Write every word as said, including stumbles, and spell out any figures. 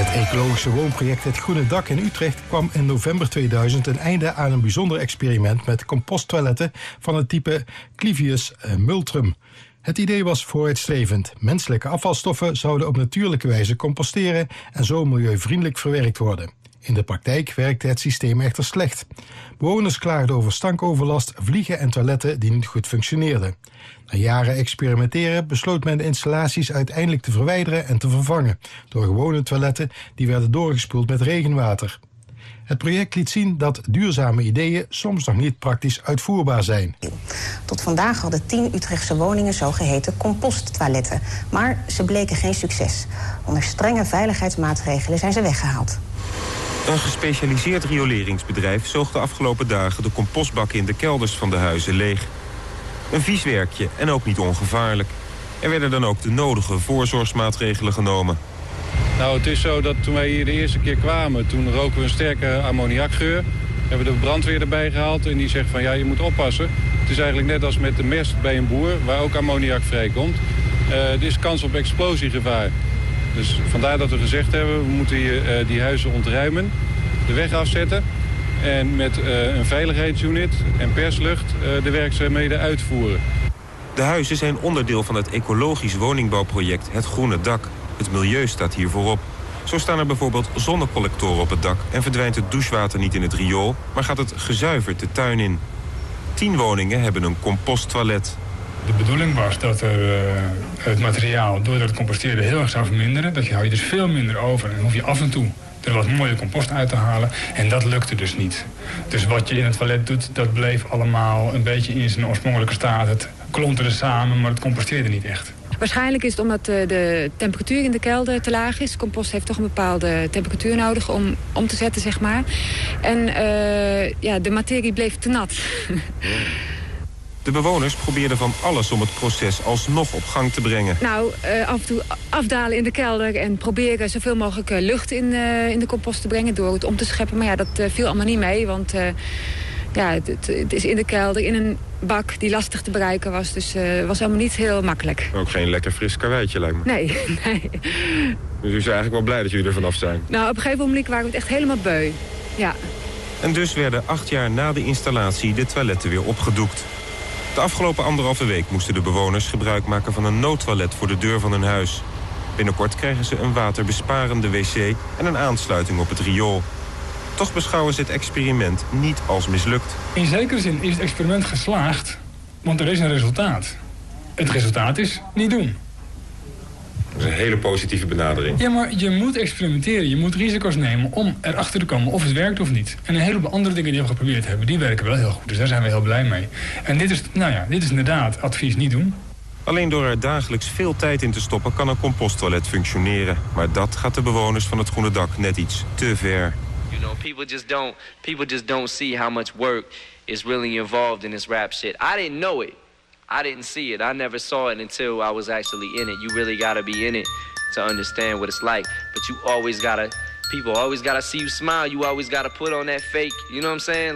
Het ecologische woonproject Het Groene Dak in Utrecht kwam in november tweeduizend een einde aan een bijzonder experiment met composttoiletten van het type Clivius Multrum. Het idee was vooruitstrevend. Menselijke afvalstoffen zouden op natuurlijke wijze composteren en zo milieuvriendelijk verwerkt worden. In de praktijk werkte het systeem echter slecht. Bewoners klaagden over stankoverlast, vliegen en toiletten die niet goed functioneerden. Na jaren experimenteren besloot men de installaties uiteindelijk te verwijderen en te vervangen door gewone toiletten die werden doorgespoeld met regenwater. Het project liet zien dat duurzame ideeën soms nog niet praktisch uitvoerbaar zijn. Tot vandaag hadden tien Utrechtse woningen zogeheten composttoiletten. Maar ze bleken geen succes. Onder strenge veiligheidsmaatregelen zijn ze weggehaald. Een gespecialiseerd rioleringsbedrijf zoog de afgelopen dagen de compostbakken in de kelders van de huizen leeg. Een vies werkje en ook niet ongevaarlijk. Er werden dan ook de nodige voorzorgsmaatregelen genomen. Nou, het is zo dat toen wij hier de eerste keer kwamen, toen roken we een sterke ammoniakgeur. We hebben de brandweer erbij gehaald en die zegt van ja, je moet oppassen. Het is eigenlijk net als met de mest bij een boer, waar ook ammoniak vrijkomt. Uh, er is kans op explosiegevaar. Dus vandaar dat we gezegd hebben, we moeten hier, uh, die huizen ontruimen, de weg afzetten en met uh, een veiligheidsunit en perslucht uh, de werkzaamheden uitvoeren. De huizen zijn onderdeel van het ecologisch woningbouwproject Het Groene Dak. Het milieu staat hier voorop. Zo staan er bijvoorbeeld zonnecollectoren op het dak en verdwijnt het douchewater niet in het riool, maar gaat het gezuiverd de tuin in. Tien woningen hebben een composttoilet. De bedoeling was dat er, uh, het materiaal, doordat het composteren heel erg zou verminderen, dat je hou je dus veel minder over en hoef je af en toe er wat mooie compost uit te halen. En dat lukte dus niet. Dus wat je in het toilet doet, dat bleef allemaal een beetje in zijn oorspronkelijke staat. Het klonterde samen, maar het composteerde niet echt. Waarschijnlijk is het omdat de temperatuur in de kelder te laag is. Compost heeft toch een bepaalde temperatuur nodig om om te zetten, zeg maar. En uh, ja, de materie bleef te nat. De bewoners probeerden van alles om het proces alsnog op gang te brengen. Nou, uh, af en toe afdalen in de kelder en proberen zoveel mogelijk uh, lucht in, uh, in de compost te brengen door het om te scheppen. Maar ja, dat uh, viel allemaal niet mee, want uh, ja, het, het is in de kelder, in een bak die lastig te bereiken was. Dus het uh, was allemaal niet heel makkelijk. Ook geen lekker fris karweitje, lijkt me. Nee, nee. Dus u is eigenlijk wel blij dat jullie er vanaf zijn? Nou, op een gegeven moment waren we het echt helemaal beu. Ja. En dus werden acht jaar na de installatie de toiletten weer opgedoekt. De afgelopen anderhalve week moesten de bewoners gebruik maken van een noodtoilet voor de deur van hun huis. Binnenkort krijgen ze een waterbesparende wc en een aansluiting op het riool. Toch beschouwen ze het experiment niet als mislukt. In zekere zin is het experiment geslaagd, want er is een resultaat. Het resultaat is niet doen. Dat is een hele positieve benadering. Ja, maar je moet experimenteren. Je moet risico's nemen om erachter te komen of het werkt of niet. En een heleboel andere dingen die we geprobeerd hebben, die werken wel heel goed. Dus daar zijn we heel blij mee. En dit is, nou ja, dit is inderdaad advies niet doen. Alleen door er dagelijks veel tijd in te stoppen kan een composttoilet functioneren. Maar dat gaat de bewoners van Het Groene Dak net iets te ver. You know, people just don't, people just don't see how much work is really involved in this rap shit. I didn't know it. I didn't see it. I never saw it until I was actually in it. You really gotta be in it to understand what it's like. But you always gotta, people always gotta see you smile. You always gotta put on that fake, you know what I'm saying?